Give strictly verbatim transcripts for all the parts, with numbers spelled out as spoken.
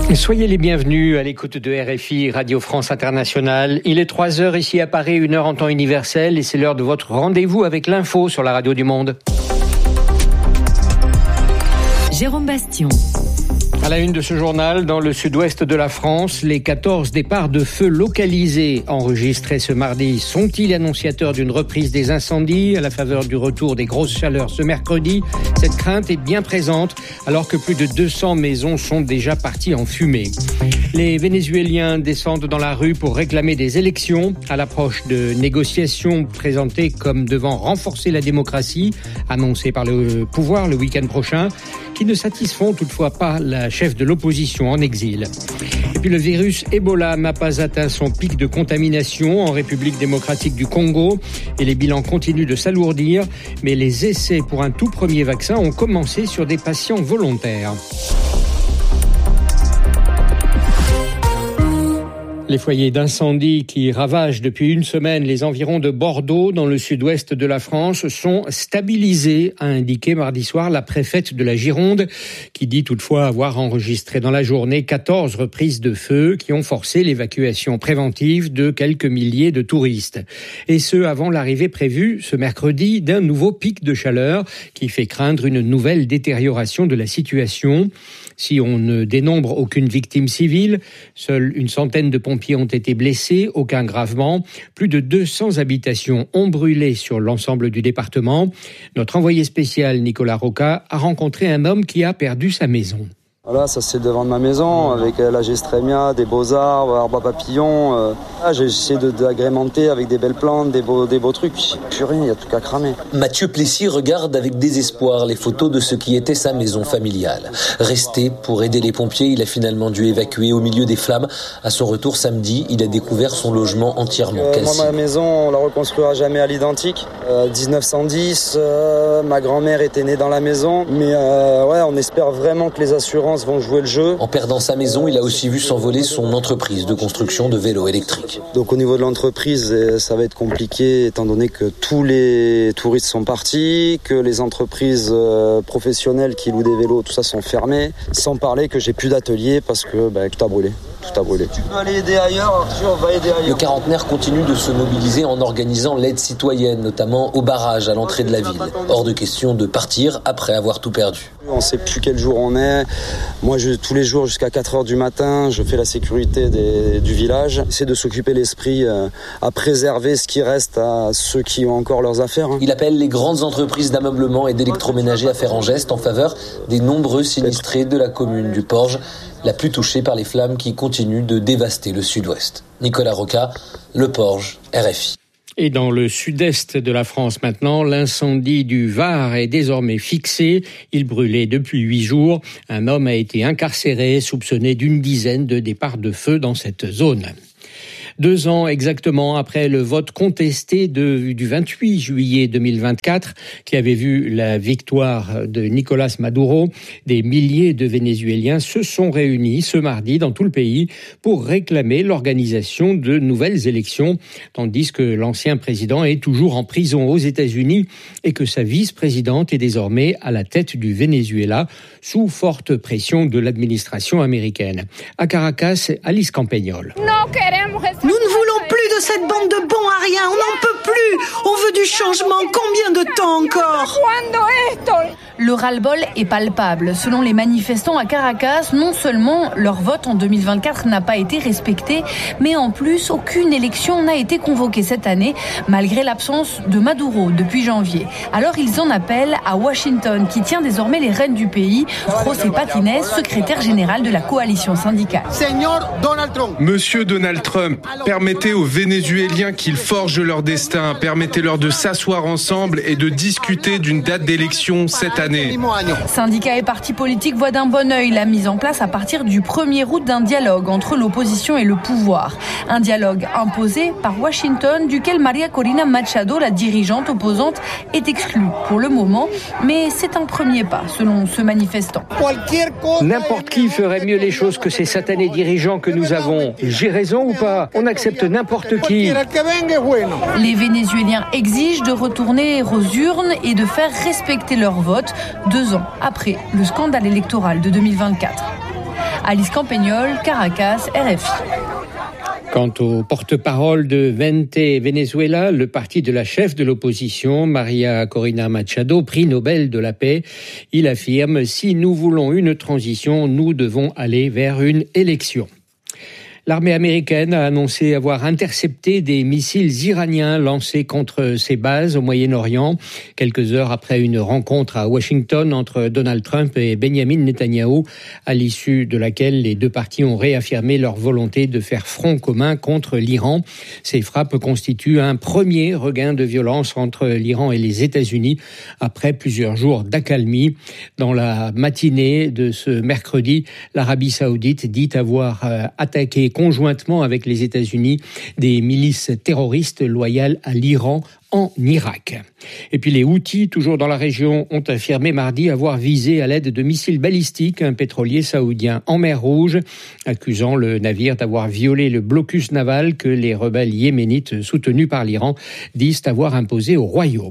Soyez les bienvenus à l'écoute de R F I, Radio France Internationale. Il est trois heures ici à Paris, une heure en temps universel, et c'est l'heure de votre rendez-vous avec l'info sur la radio du monde. Jérôme Bastion. À la une de ce journal, dans le sud-ouest de la France, les quatorze départs de feu localisés enregistrés ce mardi sont-ils annonciateurs d'une reprise des incendies à la faveur du retour des grosses chaleurs ce mercredi? Cette crainte est bien présente alors que plus de deux cents maisons sont déjà parties en fumée. Les Vénézuéliens descendent dans la rue pour réclamer des élections à l'approche de négociations présentées comme devant renforcer la démocratie, annoncées par le pouvoir le week-end prochain, qui ne satisfont toutefois pas la chef de l'opposition en exil. Et puis le virus Ebola n'a pas atteint son pic de contamination en République démocratique du Congo et les bilans continuent de s'alourdir, mais les essais pour un tout premier vaccin ont commencé sur des patients volontaires. Les foyers d'incendie qui ravagent depuis une semaine les environs de Bordeaux, dans le sud-ouest de la France, sont stabilisés, a indiqué mardi soir la préfète de la Gironde, qui dit toutefois avoir enregistré dans la journée quatorze reprises de feu qui ont forcé l'évacuation préventive de quelques milliers de touristes. Et ce, avant l'arrivée prévue ce mercredi d'un nouveau pic de chaleur qui fait craindre une nouvelle détérioration de la situation. Si on ne dénombre aucune victime civile, seule une centaine de pompiers ont été blessés, aucun gravement. Plus de deux cents habitations ont brûlé sur l'ensemble du département. Notre envoyé spécial Nicolas Roca a rencontré un homme qui a perdu sa maison. Voilà, ça c'est devant de ma maison, avec la gestrémia, des beaux arbres, arbres à papillons. Euh, ah, j'ai essayé de, d'agrémenter avec des belles plantes, des beaux, des beaux trucs. Plus rien, il y a tout qu'à cramer. Mathieu Plessis regarde avec désespoir les photos de ce qui était sa maison familiale. Resté pour aider les pompiers, il a finalement dû évacuer au milieu des flammes. À son retour samedi, il a découvert son logement entièrement euh, calciné. Moi, ma maison, on la reconstruira jamais à l'identique. Euh, dix-neuf cent dix, euh, ma grand-mère était née dans la maison. Mais euh, ouais, on espère vraiment que les assurances vont jouer le jeu. En perdant sa maison, il a aussi vu s'envoler son entreprise de construction de vélos électriques. Donc au niveau de l'entreprise, ça va être compliqué étant donné que tous les touristes sont partis, que les entreprises professionnelles qui louent des vélos, tout ça sont fermées. Sans parler que j'ai plus d'atelier parce que bah, tout a brûlé. Tout a brûlé. Tu peux aller aider ailleurs, Arthur, va aider ailleurs. Le quarantenaire continue de se mobiliser en organisant l'aide citoyenne, notamment au barrage à l'entrée de la ville. Hors de question de partir après avoir tout perdu. On ne sait plus quel jour on est. Moi, je, tous les jours jusqu'à quatre heures du matin, je fais la sécurité des, du village. J'essaie de s'occuper l'esprit euh, à préserver ce qui reste à ceux qui ont encore leurs affaires. Hein. Il appelle les grandes entreprises d'ameublement et d'électroménager à faire un geste en faveur des nombreux sinistrés de la commune du Porge, la plus touchée par les flammes qui continuent de dévaster le sud-ouest. Nicolas Roca, Le Porge, R F I. Et dans le sud-est de la France maintenant, l'incendie du Var est désormais fixé. Il brûlait depuis huit jours. Un homme a été incarcéré, soupçonné d'une dizaine de départs de feu dans cette zone. Deux ans exactement après le vote contesté de, du vingt-huit juillet deux mille vingt-quatre, qui avait vu la victoire de Nicolás Maduro, des milliers de Vénézuéliens se sont réunis ce mardi dans tout le pays pour réclamer l'organisation de nouvelles élections, tandis que l'ancien président est toujours en prison aux États-Unis et que sa vice-présidente est désormais à la tête du Venezuela, sous forte pression de l'administration américaine. À Caracas, Alice Campagnol. Nous ne voulons plus de cette bande de bons à rien, on n'en peut plus, on veut du changement, combien de temps encore ? Le ras-le-bol est palpable. Selon les manifestants à Caracas, non seulement leur vote en deux mille vingt-quatre n'a pas été respecté, mais en plus, aucune élection n'a été convoquée cette année, malgré l'absence de Maduro depuis janvier. Alors ils en appellent à Washington, qui tient désormais les rênes du pays. José Patines, secrétaire général de la coalition syndicale. Monsieur Donald Trump, permettez aux Vénézuéliens qu'ils forgent leur destin. Permettez-leur de s'asseoir ensemble et de discuter d'une date d'élection cette année. Syndicats et partis politiques voient d'un bon œil la mise en place à partir du premier août d'un dialogue entre l'opposition et le pouvoir. Un dialogue imposé par Washington, duquel Maria Corina Machado, la dirigeante opposante, est exclue pour le moment. Mais c'est un premier pas, selon ce manifestant. N'importe qui ferait mieux les choses que ces satanés dirigeants que nous avons. J'ai raison ou pas ? On accepte n'importe qui. Les Vénézuéliens exigent de retourner aux urnes et de faire respecter leur vote, deux ans après le scandale électoral de deux mille vingt-quatre. Alice Campagnol, Caracas, R F I. Quant au porte-parole de Vente Venezuela, le parti de la chef de l'opposition, Maria Corina Machado, prix Nobel de la paix, il affirme « Si nous voulons une transition, nous devons aller vers une élection ». L'armée américaine a annoncé avoir intercepté des missiles iraniens lancés contre ses bases au Moyen-Orient, quelques heures après une rencontre à Washington entre Donald Trump et Benjamin Netanyahou, à l'issue de laquelle les deux parties ont réaffirmé leur volonté de faire front commun contre l'Iran. Ces frappes constituent un premier regain de violence entre l'Iran et les États-Unis après plusieurs jours d'accalmie. Dans la matinée de ce mercredi, l'Arabie saoudite dit avoir attaqué conjointement avec les États-Unis des milices terroristes loyales à l'Iran en Irak. Et puis les Houthis, toujours dans la région, ont affirmé mardi avoir visé à l'aide de missiles balistiques un pétrolier saoudien en mer Rouge, accusant le navire d'avoir violé le blocus naval que les rebelles yéménites soutenus par l'Iran disent avoir imposé au royaume.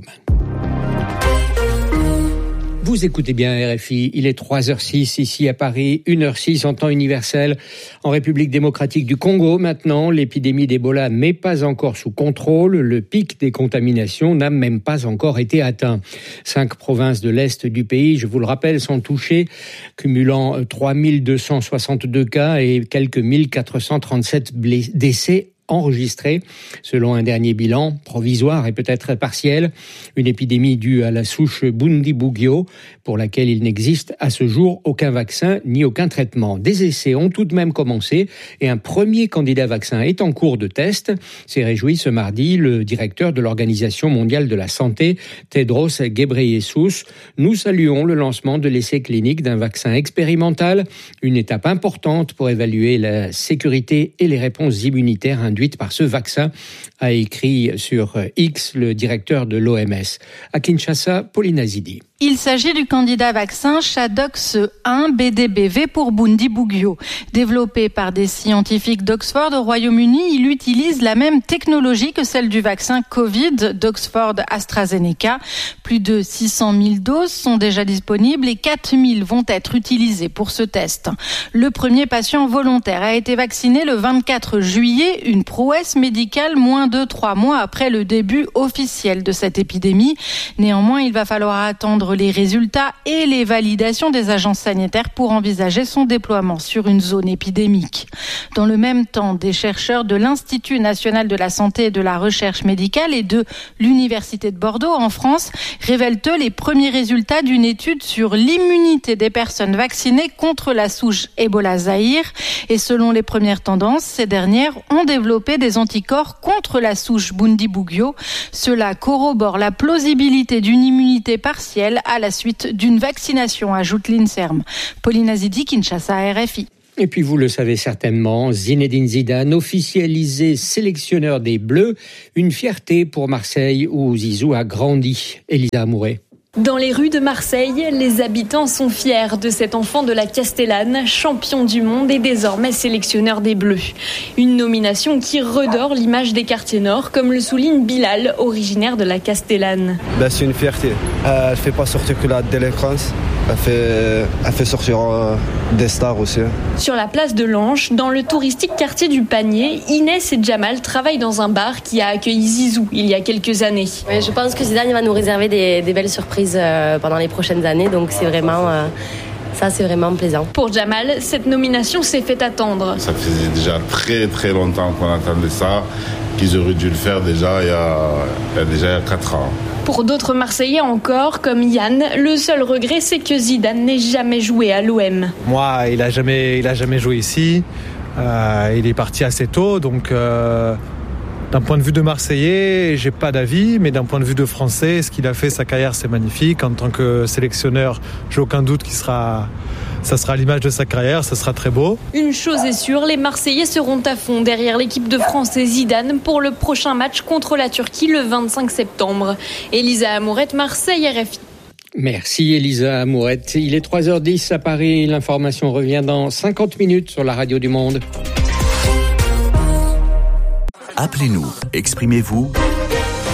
Vous écoutez bien R F I, il est trois heures six ici à Paris, une heure six en temps universel. En République démocratique du Congo, maintenant, l'épidémie d'Ebola n'est pas encore sous contrôle. Le pic des contaminations n'a même pas encore été atteint. Cinq provinces de l'Est du pays, je vous le rappelle, sont touchées, cumulant trois mille deux cent soixante-deux cas et quelques mille quatre cent trente-sept décès enregistrés, selon un dernier bilan provisoire et peut-être partiel, une épidémie due à la souche Bundibugyo, pour laquelle il n'existe à ce jour aucun vaccin ni aucun traitement. Des essais ont tout de même commencé et un premier candidat vaccin est en cours de test. S'est réjoui ce mardi le directeur de l'Organisation mondiale de la santé, Tedros Ghebreyesus. Nous saluons le lancement de l'essai clinique d'un vaccin expérimental, une étape importante pour évaluer la sécurité et les réponses immunitaires induites par ce vaccin, a écrit sur X le directeur de l'O M S. À Kinshasa, Pauline Azidi. Il s'agit du candidat vaccin Shadox un B D B V pour Bundibugyo. Développé par des scientifiques d'Oxford au Royaume-Uni, il utilise la même technologie que celle du vaccin Covid d'Oxford AstraZeneca. Plus de six cent mille doses sont déjà disponibles et quatre mille vont être utilisées pour ce test. Le premier patient volontaire a été vacciné le vingt-quatre juillet, une prouesse médicale moins de trois mois après le début officiel de cette épidémie. Néanmoins, il va falloir attendre les résultats et les validations des agences sanitaires pour envisager son déploiement sur une zone épidémique. Dans le même temps, des chercheurs de l'Institut national de la santé et de la recherche médicale et de l'Université de Bordeaux en France révèlent eux les premiers résultats d'une étude sur l'immunité des personnes vaccinées contre la souche Ebola Zaïre. Et selon les premières tendances, ces dernières ont développé des anticorps contre la souche Bundibugyo. Cela corrobore la plausibilité d'une immunité partielle à la suite d'une vaccination, ajoute l'INSERM. Pauline Azidi, Kinshasa, R F I. Et puis vous le savez certainement, Zinedine Zidane, officialisé sélectionneur des Bleus, une fierté pour Marseille où Zizou a grandi. Elisa Amouret. Dans les rues de Marseille, les habitants sont fiers de cet enfant de la Castellane, champion du monde et désormais sélectionneur des Bleus. Une nomination qui redore l'image des quartiers nord, comme le souligne Bilal, originaire de la Castellane. Ben, c'est une fierté. Euh, elle ne fait pas sortir que la délinquance. Elle fait, elle fait sortir euh, des stars aussi. Sur la place de l'Anche, dans le touristique quartier du Panier, Inès et Jamal travaillent dans un bar qui a accueilli Zizou il y a quelques années. Ouais, je pense que Zidane va nous réserver des, des belles surprises euh, pendant les prochaines années, donc c'est vraiment... Euh Ça, c'est vraiment plaisant. Pour Jamal, cette nomination s'est fait attendre. Ça faisait déjà très très longtemps qu'on attendait ça, qu'ils auraient dû le faire déjà il y a, il y a déjà quatre ans. Pour d'autres Marseillais encore, comme Yann, le seul regret, c'est que Zidane n'ait jamais joué à l'O M. Moi, il n'a jamais, il a jamais joué ici. Euh, il est parti assez tôt, donc... Euh... D'un point de vue de Marseillais, j'ai pas d'avis, mais d'un point de vue de Français, ce qu'il a fait, sa carrière, c'est magnifique. En tant que sélectionneur, j'ai aucun doute qu'il sera, ça sera à l'image de sa carrière, ça sera très beau. Une chose est sûre, les Marseillais seront à fond derrière l'équipe de France et Zidane pour le prochain match contre la Turquie le vingt-cinq septembre. Elisa Amourette, Marseille, R F I. Merci Elisa Amourette. Il est trois heures dix à Paris. L'information revient dans cinquante minutes sur la radio du Monde. Appelez-nous, exprimez-vous,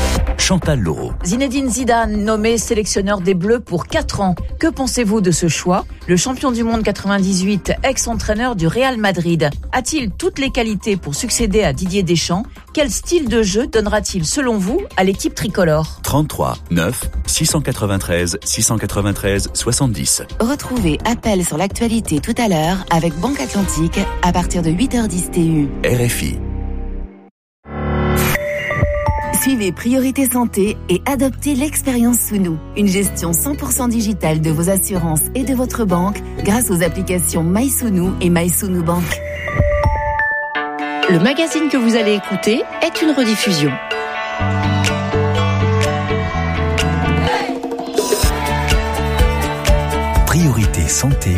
Chantal Laureau. Zinedine Zidane, nommé sélectionneur des Bleus pour quatre ans. Que pensez-vous de ce choix ? Le champion du monde quatre-vingt-dix-huit, ex-entraîneur du Real Madrid, a-t-il toutes les qualités pour succéder à Didier Deschamps ? Quel style de jeu donnera-t-il, selon vous, à l'équipe tricolore ? trente-trois neuf six cent quatre-vingt-treize six cent quatre-vingt-treize soixante-dix. Retrouvez Appel sur l'actualité tout à l'heure avec Banque Atlantique à partir de huit heures dix T U. R F I. Suivez Priorité Santé et adoptez l'expérience sous nous. Une gestion cent pour cent digitale de vos assurances et de votre banque grâce aux applications MySounou et MySounou Bank. Le magazine que vous allez écouter est une rediffusion. Priorité Santé.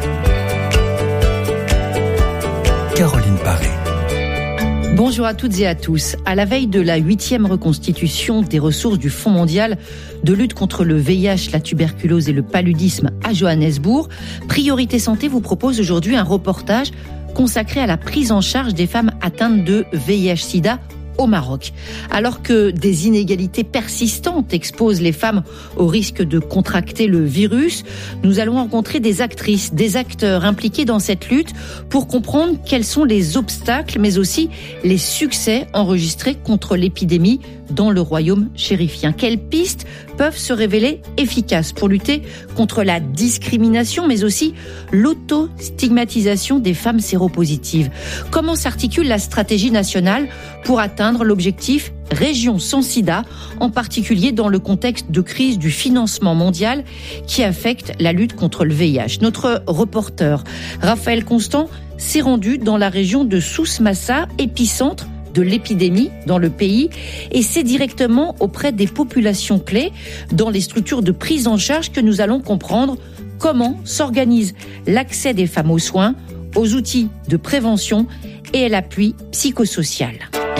Caroline Paré. Bonjour à toutes et à tous. À la veille de la huitième reconstitution des ressources du Fonds mondial de lutte contre le V I H, la tuberculose et le paludisme à Johannesburg, Priorité Santé vous propose aujourd'hui un reportage consacré à la prise en charge des femmes atteintes de V I H sida au Maroc. Alors que des inégalités persistantes exposent les femmes au risque de contracter le virus, nous allons rencontrer des actrices, des acteurs impliqués dans cette lutte pour comprendre quels sont les obstacles, mais aussi les succès enregistrés contre l'épidémie dans le royaume chérifien. Quelles pistes peuvent se révéler efficaces pour lutter contre la discrimination, mais aussi l'auto-stigmatisation des femmes séropositives? Comment s'articule la stratégie nationale pour atteindre l'objectif Région sans sida, en particulier dans le contexte de crise du financement mondial qui affecte la lutte contre le V I H? Notre reporter Raphaël Constant s'est rendu dans la région de Souss-Massa, épicentre de l'épidémie dans le pays, et c'est directement auprès des populations clés dans les structures de prise en charge que nous allons comprendre comment s'organise l'accès des femmes aux soins, aux outils de prévention et à l'appui psychosocial.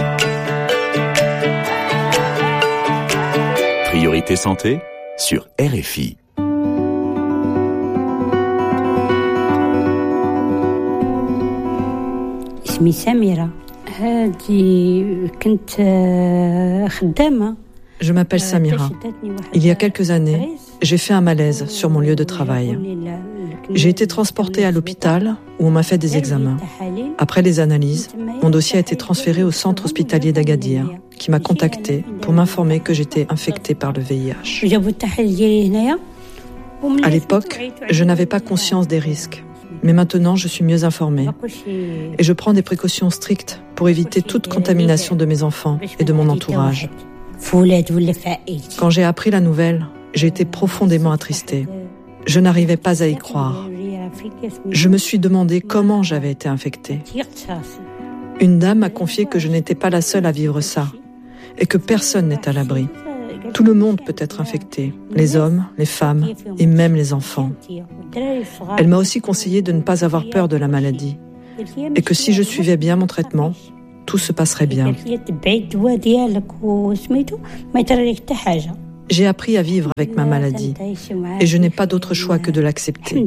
Priorité Santé sur R F I. اسمي سميرة. Je m'appelle Samira. Il y a quelques années, j'ai fait un malaise sur mon lieu de travail. J'ai été transportée à l'hôpital où on m'a fait des examens. Après les analyses, mon dossier a été transféré au centre hospitalier d'Agadir, qui m'a contactée pour m'informer que j'étais infectée par le V I H. À l'époque, je n'avais pas conscience des risques. Mais maintenant, je suis mieux informée et je prends des précautions strictes pour éviter toute contamination de mes enfants et de mon entourage. Quand j'ai appris la nouvelle, j'ai été profondément attristée. Je n'arrivais pas à y croire. Je me suis demandé comment j'avais été infectée. Une dame m'a confié que je n'étais pas la seule à vivre ça et que personne n'est à l'abri. Tout le monde peut être infecté, les hommes, les femmes et même les enfants. Elle m'a aussi conseillé de ne pas avoir peur de la maladie et que si je suivais bien mon traitement, tout se passerait bien. J'ai appris à vivre avec ma maladie et je n'ai pas d'autre choix que de l'accepter.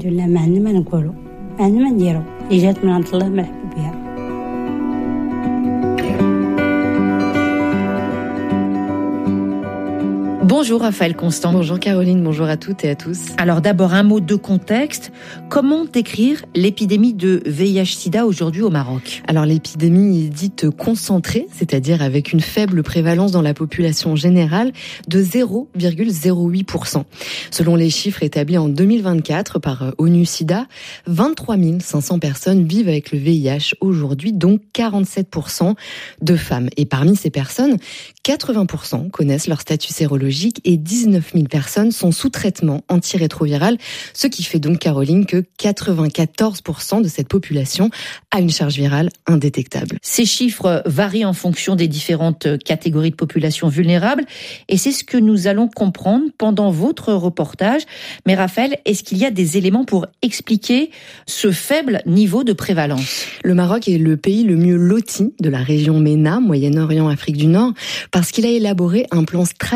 Bonjour Raphaël Constant. Bonjour Caroline, bonjour à toutes et à tous. Alors d'abord un mot de contexte. Comment décrire l'épidémie de V I H sida aujourd'hui au Maroc ? Alors l'épidémie est dite concentrée, c'est-à-dire avec une faible prévalence dans la population générale de zéro virgule zéro huit pour cent. Selon les chiffres établis en deux mille vingt-quatre par ONU SIDA, vingt-trois mille cinq cents personnes vivent avec le V I H aujourd'hui, dont quarante-sept pour cent de femmes. Et parmi ces personnes, quatre-vingts pour cent connaissent leur statut sérologique et dix-neuf mille personnes sont sous traitement antirétroviral, ce qui fait donc, Caroline, que quatre-vingt-quatorze pour cent de cette population a une charge virale indétectable. Ces chiffres varient en fonction des différentes catégories de population vulnérables et c'est ce que nous allons comprendre pendant votre reportage. Mais Raphaël, est-ce qu'il y a des éléments pour expliquer ce faible niveau de prévalence ? Le Maroc est le pays le mieux loti de la région MENA, Moyen-Orient, Afrique du Nord, parce qu'il a élaboré un plan stratégique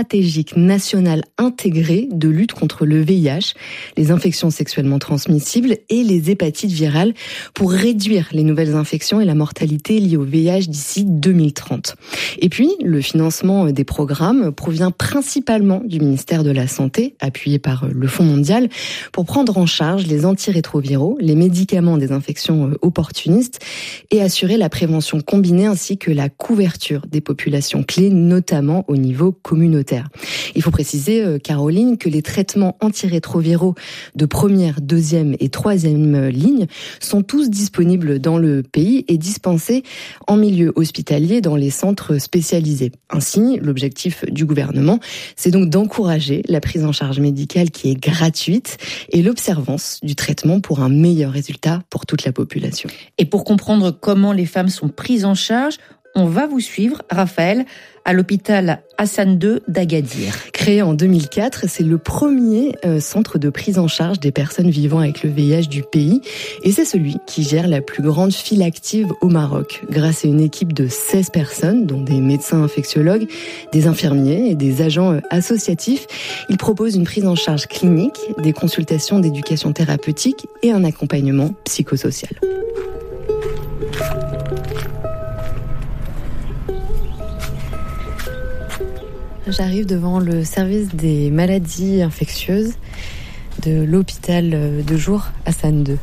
politique nationale intégrée de lutte contre le V I H, les infections sexuellement transmissibles et les hépatites virales pour réduire les nouvelles infections et la mortalité liée au V I H d'ici deux mille trente. Et puis, le financement des programmes provient principalement du ministère de la Santé, appuyé par le Fonds mondial, pour prendre en charge les antirétroviraux, les médicaments des infections opportunistes et assurer la prévention combinée ainsi que la couverture des populations clés, notamment au niveau communautaire. Il faut préciser, Caroline, que les traitements antirétroviraux de première, deuxième et troisième ligne sont tous disponibles dans le pays et dispensés en milieu hospitalier dans les centres spécialisés. Ainsi, l'objectif du gouvernement, c'est donc d'encourager la prise en charge médicale qui est gratuite et l'observance du traitement pour un meilleur résultat pour toute la population. Et pour comprendre comment les femmes sont prises en charge, on va vous suivre, Raphaël, à l'hôpital Hassan deux d'Agadir. Créé en deux mille quatre, c'est le premier euh, centre de prise en charge des personnes vivant avec le V I H du pays et c'est celui qui gère la plus grande file active au Maroc. Grâce à une équipe de seize personnes, dont des médecins infectiologues, des infirmiers et des agents euh, associatifs, il propose une prise en charge clinique, des consultations d'éducation thérapeutique et un accompagnement psychosocial. J'arrive devant le service des maladies infectieuses de l'hôpital de jour Hassan deux.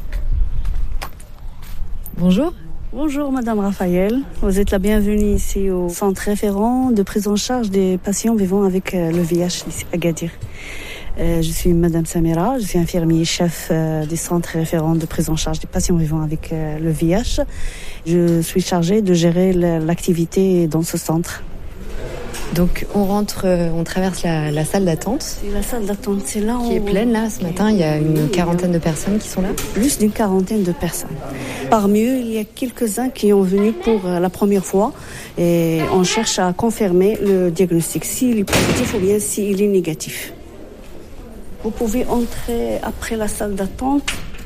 Bonjour. Bonjour Madame Raphaël, vous êtes la bienvenue ici au centre référent de prise en charge des patients vivant avec le V I H ici à Agadir. Euh, je suis Madame Samira, je suis infirmier chef euh, du centre référent de prise en charge des patients vivant avec euh, le V I H. Je suis chargée de gérer l'activité dans ce centre. Donc on rentre, on traverse la, la salle d'attente. C'est la salle d'attente, c'est là qui est pleine là ce matin. Il y a une quarantaine de personnes qui sont là. Plus d'une quarantaine de personnes. Parmi eux, il y a quelques-uns qui ont venu pour la première fois et on cherche à confirmer le diagnostic, s'il est positif ou bien s'il est négatif. Vous pouvez entrer après la salle d'attente.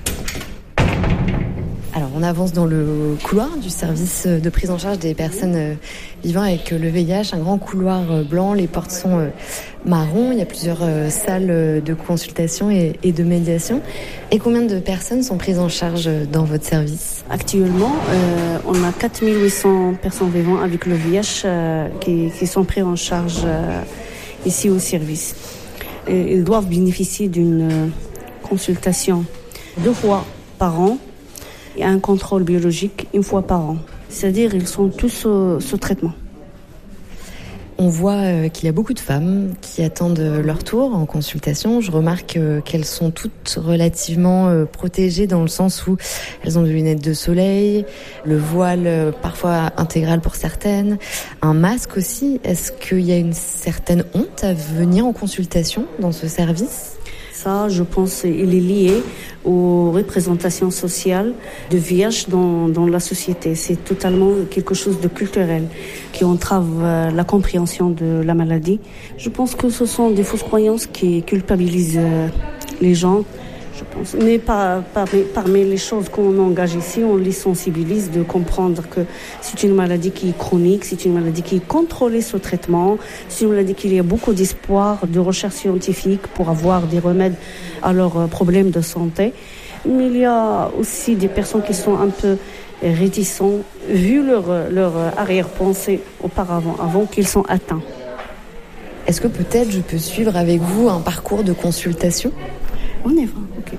Alors, on avance dans le couloir du service de prise en charge des personnes vivant avec le V I H, un grand couloir blanc, les portes sont marron, il y a plusieurs salles de consultation et de médiation. Et combien de personnes sont prises en charge dans votre service ? Actuellement, euh, on a quatre mille huit cents personnes vivant avec le V I H euh, qui, qui sont prises en charge euh, ici au service. Et ils doivent bénéficier d'une consultation deux fois par an et un contrôle biologique une fois par an. C'est-à-dire qu'ils sont tous euh, sous traitement. On voit euh, qu'il y a beaucoup de femmes qui attendent leur tour en consultation. Je remarque euh, qu'elles sont toutes relativement euh, protégées dans le sens où elles ont des lunettes de soleil, le voile euh, parfois intégral pour certaines, un masque aussi. Est-ce qu'il y a une certaine honte à venir en consultation dans ce service ? Ça, je pense, il est lié aux représentations sociales de V I H dans, dans la société. C'est totalement quelque chose de culturel qui entrave la compréhension de la maladie. Je pense que ce sont des fausses croyances qui culpabilisent les gens. Je pense. Mais par, parmi, parmi les choses qu'on engage ici, on les sensibilise de comprendre que c'est une maladie qui est chronique, c'est une maladie qui est contrôlée sous traitement, c'est une maladie qu'il y a beaucoup d'espoir, de recherche scientifique pour avoir des remèdes à leurs problèmes de santé. Mais il y a aussi des personnes qui sont un peu réticents, vu leur, leur arrière-pensée auparavant, avant qu'ils soient atteints. Est-ce que peut-être je peux suivre avec vous un parcours de consultation ? On y va, ok.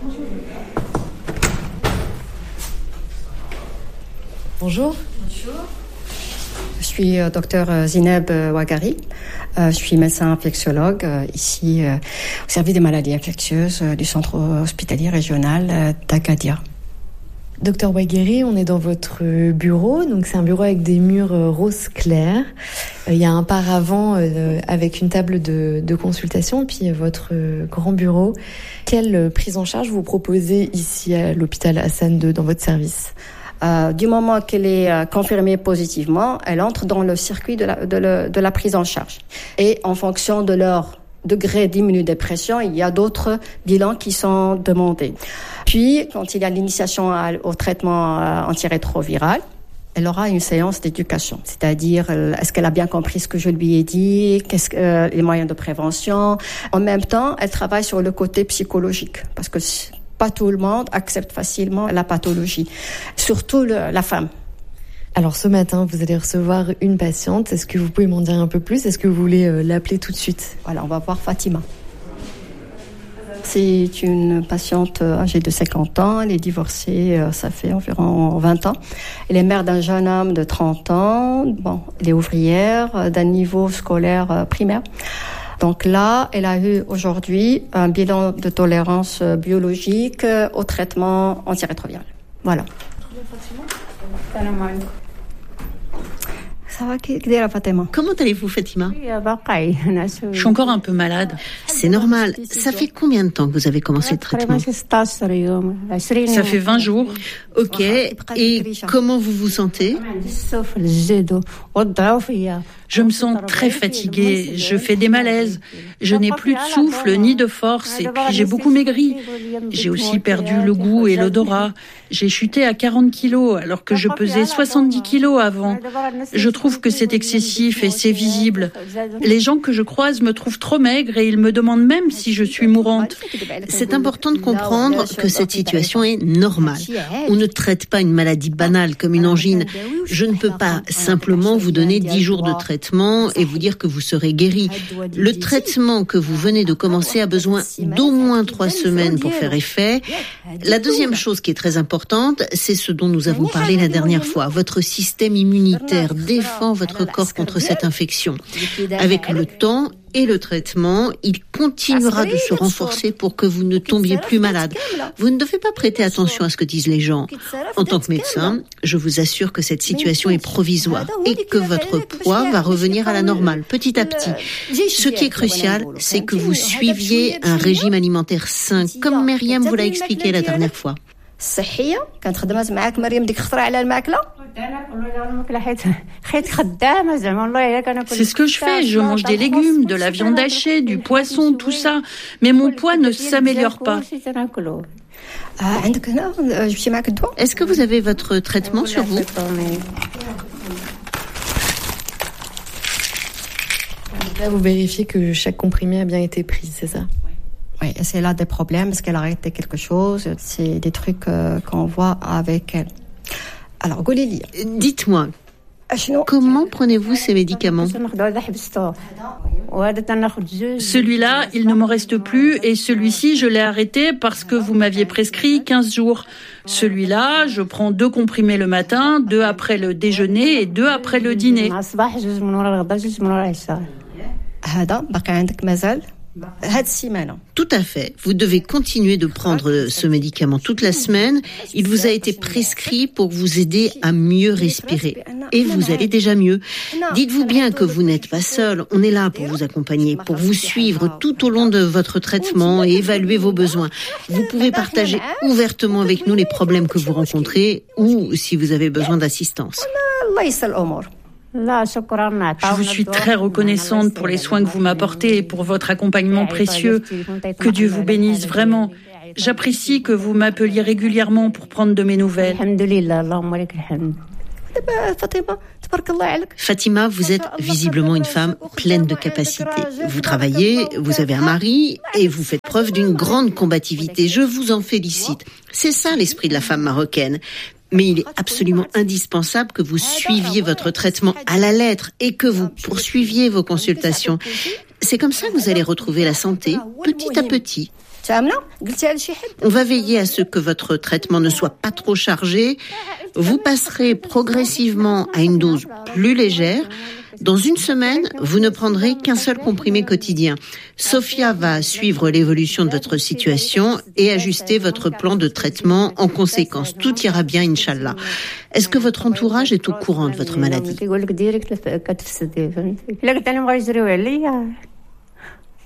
Bonjour. Bonjour. Je suis euh, docteur Zineb Ouagari. Euh, je suis médecin infectiologue euh, ici euh, au service des maladies infectieuses euh, du centre hospitalier régional euh, d'Agadir. Docteur Ouagari, on est dans votre bureau, donc c'est un bureau avec des murs rose clair. Il y a un paravent avec une table de, de consultation, puis votre grand bureau. Quelle prise en charge vous proposez ici à l'hôpital Hassan deux dans votre service ? Euh, du moment qu'elle est euh, confirmée positivement, elle entre dans le circuit de la, de, le, de la prise en charge. Et en fonction de leur degré d'immunodépression, il y a d'autres bilans qui sont demandés. Puis, quand il y a l'initiation au traitement antirétroviral, Elle aura une séance d'éducation, c'est-à-dire est-ce qu'elle a bien compris ce que je lui ai dit, qu'est-ce que euh, les moyens de prévention. En même temps, elle travaille sur le côté psychologique parce que pas tout le monde accepte facilement la pathologie, surtout le, la femme. Alors ce matin, vous allez recevoir une patiente. Est-ce que vous pouvez m'en dire un peu plus ? Est-ce que vous voulez euh, l'appeler tout de suite ? Voilà, on va voir Fatima. C'est une patiente âgée de cinquante ans, elle est divorcée, ça fait environ vingt ans. Elle est mère d'un jeune homme de trente ans, bon, elle est ouvrière d'un niveau scolaire primaire. Donc là, elle a eu aujourd'hui un bilan de tolérance biologique au traitement antirétroviral. Voilà. Comment allez-vous, Fatima ? Je suis encore un peu malade. C'est normal. Ça fait combien de temps que vous avez commencé le traitement ? Ça fait vingt jours. Ok. Et comment vous vous sentez ? Je me sens très fatiguée, je fais des malaises, je n'ai plus de souffle ni de force et puis j'ai beaucoup maigri. J'ai aussi perdu le goût et l'odorat. J'ai chuté à quarante kilos alors que je pesais soixante-dix kilos avant. Je trouve que c'est excessif et c'est visible. Les gens que je croise me trouvent trop maigre et ils me demandent même si je suis mourante. C'est important de comprendre que cette situation est normale. On ne traite pas une maladie banale comme une angine. Je ne peux pas simplement vous donner dix jours de traitement et vous dire que vous serez guéri. Le traitement que vous venez de commencer a besoin d'au moins trois semaines pour faire effet. La deuxième chose qui est très importante, c'est ce dont nous avons parlé la dernière fois. Votre système immunitaire défend votre corps contre cette infection. Avec le temps et le traitement, il continuera de se renforcer pour que vous ne tombiez plus malade. Vous ne devez pas prêter attention à ce que disent les gens. En tant que médecin, je vous assure que cette situation est provisoire et que votre poids va revenir à la normale petit à petit. Ce qui est crucial, c'est que vous suiviez un régime alimentaire sain, comme Myriam vous l'a expliqué la dernière fois. الصحيه كانت خدمات معاك مريم ديك خطره على الماكله. C'est ce que je fais, je mange des légumes, de la viande hachée, du poisson, tout ça, mais mon poids ne s'améliore pas. Est-ce que vous avez votre traitement sur vous ? Là, vous vérifiez que chaque comprimé a bien été pris, c'est ça ? Oui, c'est là des problèmes, est-ce qu'elle a arrêté quelque chose ? C'est des trucs euh, qu'on voit avec elle. Alors, Golili. Dites-moi, comment prenez-vous ces médicaments ? Celui-là, il ne m'en reste plus et celui-ci, je l'ai arrêté parce que vous m'aviez prescrit quinze jours. Celui-là, je prends deux comprimés le matin, deux après le déjeuner et deux après le dîner. Tout à fait. Vous devez continuer de prendre ce médicament toute la semaine. Il vous a été prescrit pour vous aider à mieux respirer. Et vous allez déjà mieux. Dites-vous bien que vous n'êtes pas seul. On est là pour vous accompagner, pour vous suivre tout au long de votre traitement et évaluer vos besoins. Vous pouvez partager ouvertement avec nous les problèmes que vous rencontrez ou si vous avez besoin d'assistance. Je vous suis très reconnaissante pour les soins que vous m'apportez et pour votre accompagnement précieux. Que Dieu vous bénisse vraiment. J'apprécie que vous m'appeliez régulièrement pour prendre de mes nouvelles. Fatima, vous êtes visiblement une femme pleine de capacités. Vous travaillez, vous avez un mari et vous faites preuve d'une grande combativité. Je vous en félicite. C'est ça l'esprit de la femme marocaine. Mais il est absolument indispensable que vous suiviez votre traitement à la lettre et que vous poursuiviez vos consultations. C'est comme ça que vous allez retrouver la santé petit à petit. On va veiller à ce que votre traitement ne soit pas trop chargé. Vous passerez progressivement à une dose plus légère. Dans une semaine, vous ne prendrez qu'un seul comprimé quotidien. Sophia va suivre l'évolution de votre situation et ajuster votre plan de traitement en conséquence. Tout ira bien, Inch'Allah. Est-ce que votre entourage est au courant de votre maladie ?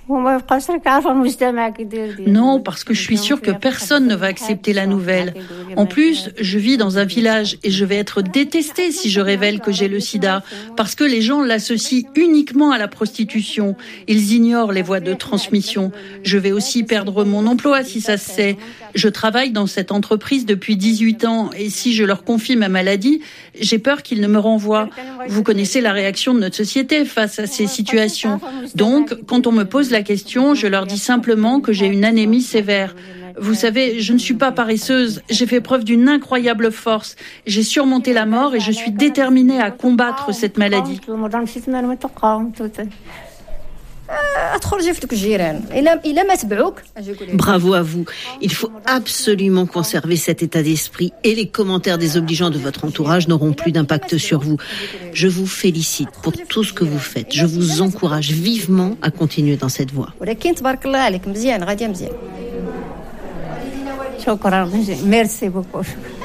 Non, parce que je suis sûre que personne ne va accepter la nouvelle. En plus, je vis dans un village et je vais être détestée si je révèle que j'ai le sida, parce que les gens l'associent uniquement à la prostitution. Ils ignorent les voies de transmission. Je vais aussi perdre mon emploi si ça se sait. Je travaille dans cette entreprise depuis dix-huit ans et si je leur confie ma maladie, j'ai peur qu'ils ne me renvoient. Vous connaissez la réaction de notre société face à ces situations. Donc, quand on me pose la question, je leur dis simplement que j'ai une anémie sévère. Vous savez, je ne suis pas paresseuse, j'ai fait preuve d'une incroyable force. J'ai surmonté la mort et je suis déterminée à combattre cette maladie. Bravo à vous. Il faut absolument conserver cet état d'esprit et les commentaires désobligeants de votre entourage n'auront plus d'impact sur vous. Je vous félicite pour tout ce que vous faites. Je vous encourage vivement à continuer dans cette voie. Merci beaucoup.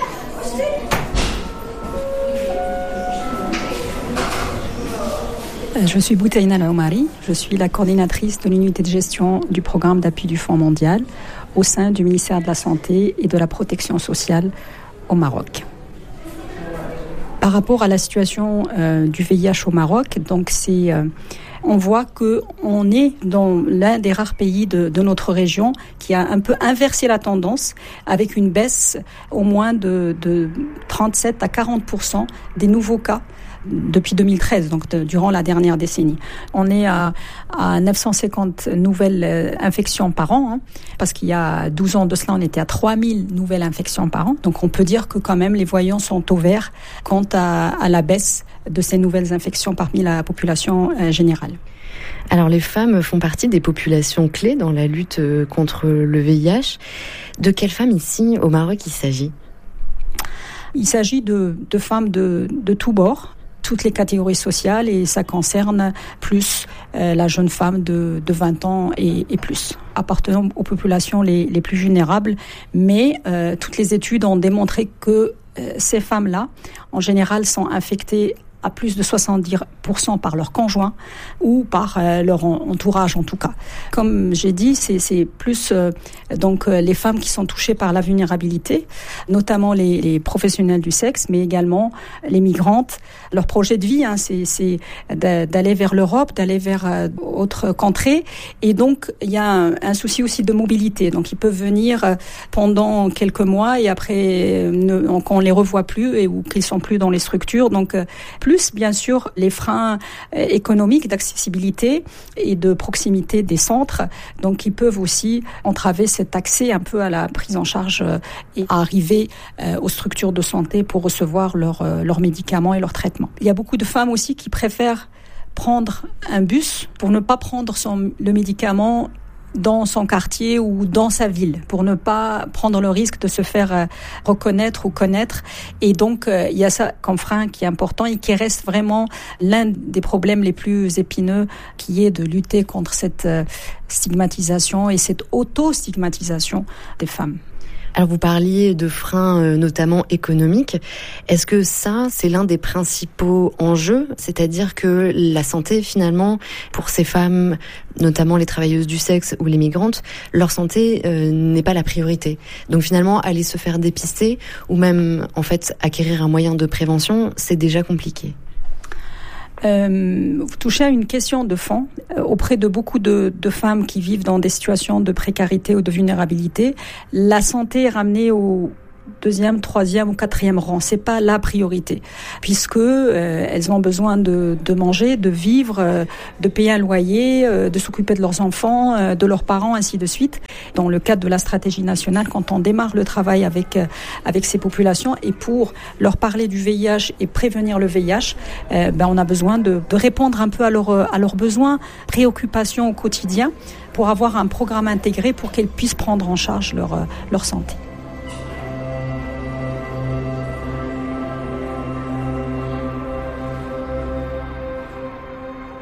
Je suis Boutaïna Laoumari, je suis la coordinatrice de l'unité de gestion du programme d'appui du Fonds mondial au sein du ministère de la Santé et de la Protection sociale au Maroc. Par rapport à la situation euh, du V I H au Maroc, donc c'est, euh, on voit qu'on est dans l'un des rares pays de, de notre région qui a un peu inversé la tendance avec une baisse au moins de, de trente-sept à quarante pour cent des nouveaux cas depuis deux mille treize, donc de, durant la dernière décennie. On est à, à neuf cent cinquante nouvelles euh, infections par an, hein, parce qu'il y a douze ans de cela, on était à trois mille nouvelles infections par an. Donc on peut dire que quand même les voyants sont au vert quant à, à la baisse de ces nouvelles infections parmi la population euh, générale. Alors les femmes font partie des populations clés dans la lutte contre le V I H. De quelles femmes ici au Maroc il s'agit ? Il s'agit de, de femmes de, de tous bords, toutes les catégories sociales, et ça concerne plus euh, la jeune femme de, de vingt ans et, et plus, appartenant aux populations les, les plus vulnérables. Mais euh, toutes les études ont démontré que euh, ces femmes-là, en général, sont infectées à plus de soixante-dix pour cent par leur conjoint ou par euh, leur entourage en tout cas. Comme j'ai dit, c'est, c'est plus euh, donc euh, les femmes qui sont touchées par la vulnérabilité, notamment les, les professionnels du sexe, mais également les migrantes. Leur projet de vie, hein, c'est, c'est d'aller vers l'Europe, d'aller vers euh, autres contrées, et donc il y a un, un souci aussi de mobilité. Donc ils peuvent venir euh, pendant quelques mois et après euh, ne, qu'on les revoit plus et ou qu'ils sont plus dans les structures. Donc euh, plus bien sûr les freins euh, économiques d'accessibilité et de proximité des centres, donc ils peuvent aussi entraver cet accès un peu à la prise en charge euh, et à arriver euh, aux structures de santé pour recevoir leurs euh, leurs médicaments et leurs traitements. Il y a beaucoup de femmes aussi qui préfèrent prendre un bus pour ne pas prendre son, le médicament dans son quartier ou dans sa ville, pour ne pas prendre le risque de se faire euh, reconnaître ou connaître. Et donc, euh, il y a ça comme frein qui est important et qui reste vraiment l'un des problèmes les plus épineux, qui est de lutter contre cette euh, stigmatisation et cette auto-stigmatisation des femmes. Alors vous parliez de freins euh, notamment économiques. Est-ce que ça, c'est l'un des principaux enjeux ? C'est-à-dire que la santé, finalement, pour ces femmes, notamment les travailleuses du sexe ou les migrantes, leur santé euh, n'est pas la priorité. Donc finalement, aller se faire dépister ou même, en fait, acquérir un moyen de prévention, c'est déjà compliqué. Euh, vous touchez à une question de fond euh, auprès de beaucoup de, de femmes qui vivent dans des situations de précarité ou de vulnérabilité. La santé est ramenée au deuxième, troisième ou quatrième rang. C'est pas la priorité, puisque euh, elles ont besoin de, de manger, de vivre, euh, de payer un loyer, euh, de s'occuper de leurs enfants, euh, de leurs parents, ainsi de suite. Dans le cadre de la stratégie nationale, quand on démarre le travail avec euh, avec ces populations et pour leur parler du V I H et prévenir le V I H, euh, ben on a besoin de, de répondre un peu à leurs à leurs besoins, préoccupations au quotidien, pour avoir un programme intégré pour qu'elles puissent prendre en charge leur euh, leur santé.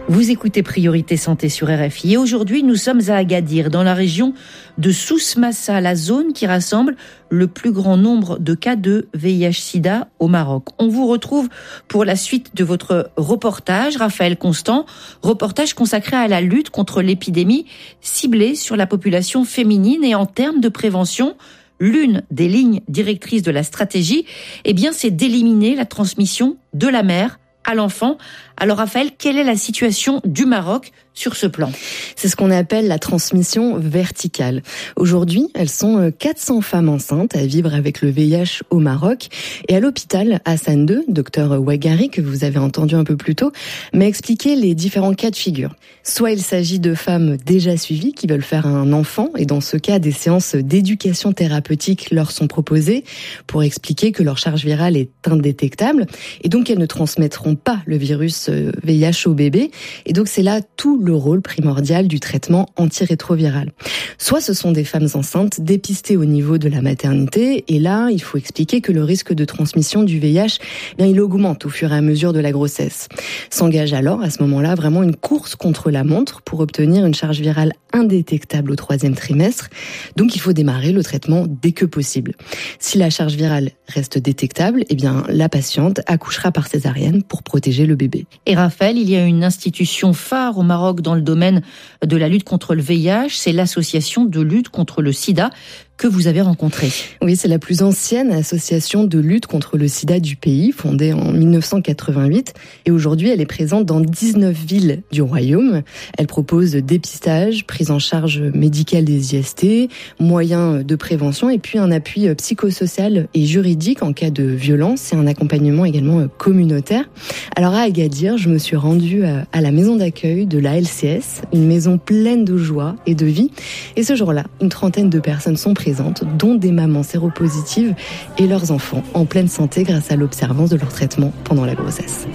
Vous écoutez Priorité Santé sur R F I et aujourd'hui nous sommes à Agadir, dans la région de Souss-Massa, la zone qui rassemble le plus grand nombre de cas de V I H sida au Maroc. On vous retrouve pour la suite de votre reportage, Raphaël Constant, reportage consacré à la lutte contre l'épidémie ciblée sur la population féminine et en termes de prévention. L'une des lignes directrices de la stratégie, eh bien, c'est d'éliminer la transmission de la mère à l'enfant. Alors Raphaël, quelle est la situation du Maroc sur ce plan? C'est ce qu'on appelle la transmission verticale. Aujourd'hui, elles sont quatre cents femmes enceintes à vivre avec le V I H au Maroc. Et à l'hôpital Hassan deux, docteur Ouaghari, que vous avez entendu un peu plus tôt, m'a expliqué les différents cas de figure. Soit il s'agit de femmes déjà suivies qui veulent faire un enfant, et dans ce cas, des séances d'éducation thérapeutique leur sont proposées pour expliquer que leur charge virale est indétectable, et donc elles ne transmettront pas le virus V I H au bébé. Et donc c'est là tout le rôle primordial du traitement antirétroviral. Soit ce sont des femmes enceintes dépistées au niveau de la maternité, et là il faut expliquer que le risque de transmission du V I H, eh bien, il augmente au fur et à mesure de la grossesse. S'engage alors à ce moment-là vraiment une course contre la montre pour obtenir une charge virale indétectable au troisième trimestre. Donc il faut démarrer le traitement dès que possible. Si la charge virale reste détectable, eh bien la patiente accouchera par césarienne pour protéger le bébé. Et Raphaël, il y a une institution phare au Maroc dans le domaine de la lutte contre le V I H, c'est l'association de lutte contre le sida que vous avez rencontrée. Oui, c'est la plus ancienne association de lutte contre le sida du pays, fondée en mille neuf cent quatre-vingt-huit. Et aujourd'hui, elle est présente dans dix-neuf villes du royaume. Elle propose dépistage, prise en charge médicale des I S T, moyens de prévention et puis un appui psychosocial et juridique en cas de violence et un accompagnement également communautaire. Alors à Agadir, je me suis rendue à la maison d'accueil de la L C S, une maison pleine de joie et de vie. Et ce jour-là, une trentaine de personnes sont présentes, dont des mamans séropositives et leurs enfants en pleine santé grâce à l'observance de leur traitement pendant la grossesse.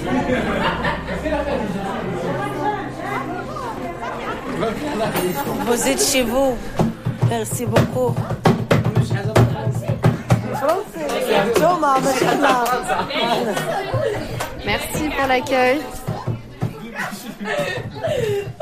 Vous êtes chez vous. Merci beaucoup. Merci pour l'accueil.